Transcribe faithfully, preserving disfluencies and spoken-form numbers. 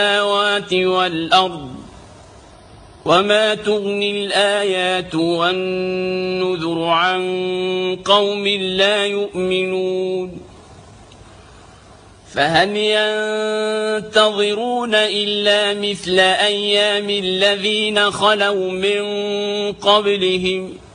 السماوات والأرض وما تغني الآيات والنذر عن قوم لا يؤمنون فهل ينتظرون إلا مثل أيام الذين خلوا من قبلهم